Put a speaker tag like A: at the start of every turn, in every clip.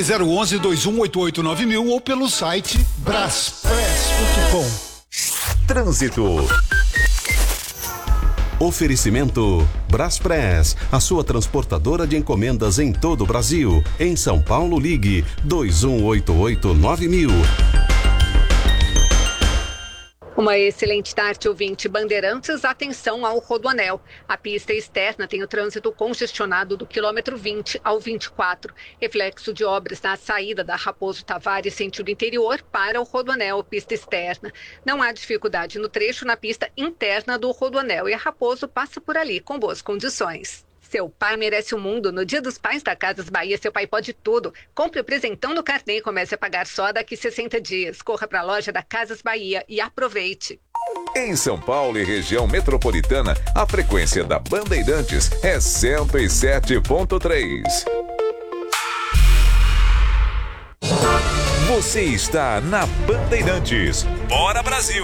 A: Ligue 011-2188-9000 ou pelo site braspress.com.
B: Trânsito. Oferecimento Braspress, a sua transportadora de encomendas em todo o Brasil. Em São Paulo, ligue 2188-9000.
C: Uma excelente tarde, ouvinte. Bandeirantes, atenção ao Rodoanel. A pista externa tem o trânsito congestionado do quilômetro 20 ao 24. Reflexo de obras na saída da Raposo Tavares, sentido interior, para o Rodoanel, pista externa. Não há dificuldade no trecho na pista interna do Rodoanel e a Raposo passa por ali com boas condições. Seu pai merece o mundo. No Dia dos Pais da Casas Bahia, seu pai pode tudo. Compre o presentão no carnê e comece a pagar só daqui 60 dias. Corra para a loja da Casas Bahia e aproveite.
D: Em São Paulo e região metropolitana, a frequência da Bandeirantes é 107.3. Você está na Bandeirantes. Bora, Brasil!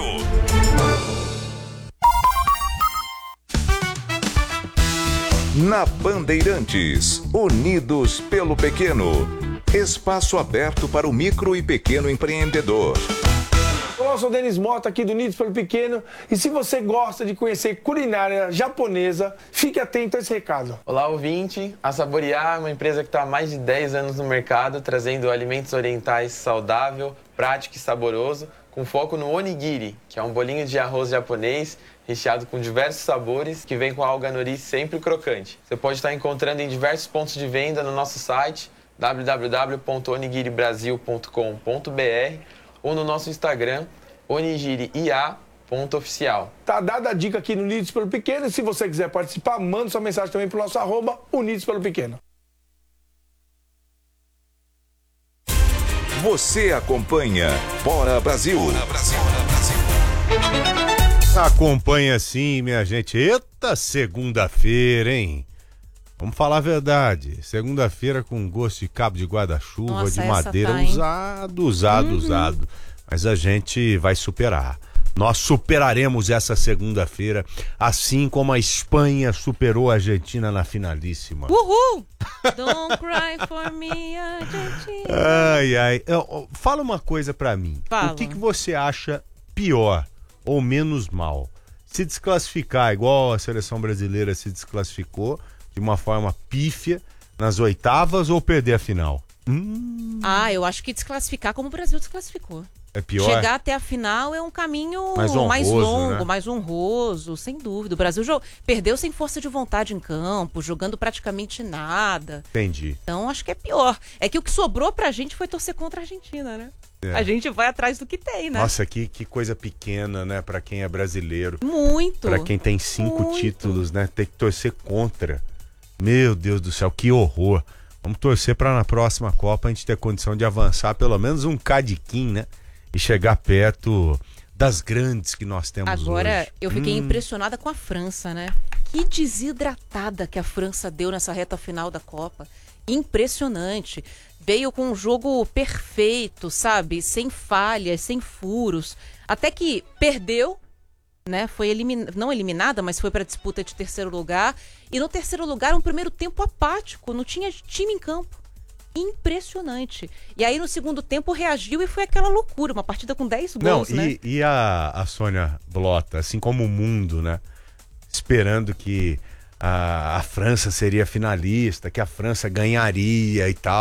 D: Na Bandeirantes, unidos pelo pequeno. Espaço aberto para o micro e pequeno empreendedor.
E: Olá, eu sou o Denis Mota, aqui do Unidos pelo Pequeno. E se você gosta de conhecer culinária japonesa, fique atento a esse recado.
F: Olá, ouvinte. A Saborear é uma empresa que está há mais de 10 anos no mercado, trazendo alimentos orientais saudável, prático e saboroso, com foco no onigiri, que é um bolinho de arroz japonês recheado com diversos sabores, que vem com alga nori sempre crocante. Você pode estar encontrando em diversos pontos de venda no nosso site www.onigiribrasil.com.br ou no nosso Instagram, onigiriia.oficial.
E: Tá dada a dica aqui no Unidos pelo Pequeno. E se você quiser participar, manda sua mensagem também pro nosso @Unidos pelo Pequeno.
D: Você acompanha Bora Brasil. Bora Brasil, Bora Brasil.
G: Acompanha sim, minha gente. Eita, segunda-feira, hein? Vamos falar a verdade. Segunda-feira com gosto de cabo de guarda-chuva, de madeira, usado. Mas a gente vai superar. Nós superaremos essa segunda-feira, assim como a Espanha superou a Argentina na finalíssima.
H: Uhul! Don't cry for me, Argentina.
G: Ai. Fala uma coisa pra mim.
H: Fala.
G: O que você acha pior ou menos mal? Se desclassificar igual a seleção brasileira se desclassificou, de uma forma pífia, nas oitavas, ou perder a final?
H: Eu acho que desclassificar como o Brasil desclassificou.
G: É pior?
H: Chegar até a final é um caminho mais longo, né? Mais honroso, sem dúvida. O Brasil perdeu sem força de vontade em campo, jogando praticamente nada.
G: Entendi.
H: Então acho que é pior. É que o que sobrou pra gente foi torcer contra a Argentina, né? É. A gente vai atrás do que tem, né?
G: Nossa, que coisa pequena, né? Pra quem é brasileiro.
H: Muito.
G: Pra quem tem 5 títulos, né? Tem que torcer contra. Meu Deus do céu, que horror. Vamos torcer pra na próxima Copa a gente ter condição de avançar pelo menos um cadiquim, né? E chegar perto das grandes que nós temos hoje.
H: Agora, eu fiquei impressionada com a França, né? Que desidratada que a França deu nessa reta final da Copa. Impressionante. Veio com um jogo perfeito, sabe? Sem falhas, sem furos. Até que perdeu, né? Foi não eliminada, mas foi para a disputa de terceiro lugar. E no terceiro lugar, um primeiro tempo apático. Não tinha time em campo. Impressionante. E aí no segundo tempo reagiu e foi aquela loucura, uma partida com 10 gols, né?
G: E a Sônia Blota, assim como o mundo, né? Esperando que a França seria finalista, que a França ganharia e tal.